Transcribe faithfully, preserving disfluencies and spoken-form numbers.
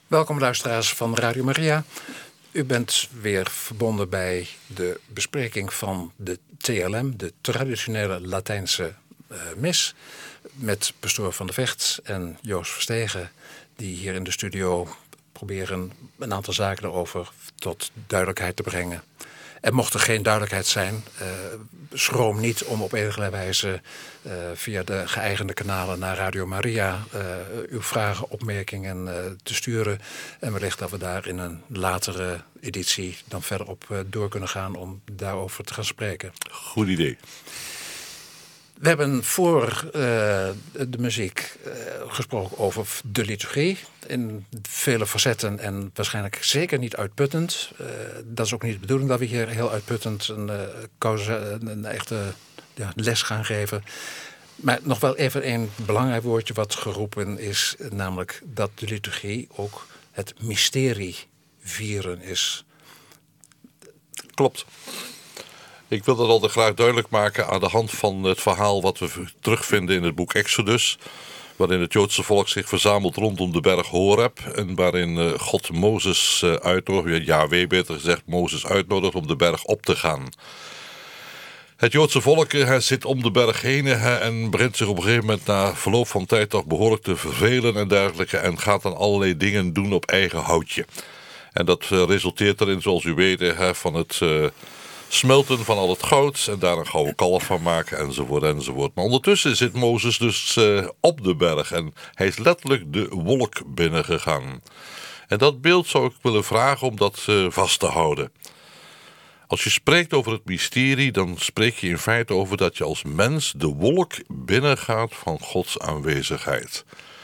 Welkom luisteraars van Radio Maria. U bent weer verbonden bij de bespreking van de T L M, de traditionele Latijnse uh, mis, met pastoor Van der Vecht en Joost Verstegen, die hier in de studio proberen een aantal zaken erover tot duidelijkheid te brengen. En mocht er geen duidelijkheid zijn, uh, schroom niet om op enige wijze uh, via de geëigende kanalen naar Radio Maria uh, uw vragen, opmerkingen uh, te sturen. En wellicht dat we daar in een latere editie dan verder op uh, door kunnen gaan om daarover te gaan spreken. Goed idee. We hebben voor uh, de muziek uh, gesproken over de liturgie in vele facetten en waarschijnlijk zeker niet uitputtend. Uh, dat is ook niet de bedoeling dat we hier heel uitputtend een, uh, causa, een echte ja, les gaan geven. Maar nog wel even een belangrijk woordje wat geroepen is, namelijk dat de liturgie ook het mysterie vieren is. Klopt. Ik wil dat altijd graag duidelijk maken aan de hand van het verhaal wat we terugvinden in het boek Exodus, waarin het Joodse volk zich verzamelt rondom de berg Horeb en waarin God Mozes uitnodigt, Yahweh beter gezegd, Mozes uitnodigt om de berg op te gaan. Het Joodse volk hij zit om de berg heen en begint zich op een gegeven moment na verloop van tijd toch behoorlijk te vervelen en dergelijke en gaat dan allerlei dingen doen op eigen houtje. En dat resulteert erin, zoals u weet, van het Uh, smelten van al het goud en daar een gouden kalf van maken enzovoort enzovoort. Maar ondertussen zit Mozes dus uh, op de berg en hij is letterlijk de wolk binnengegaan. En dat beeld zou ik willen vragen om dat uh, vast te houden. Als je spreekt over het mysterie, dan spreek je in feite over dat je als mens de wolk binnengaat van Gods aanwezigheid.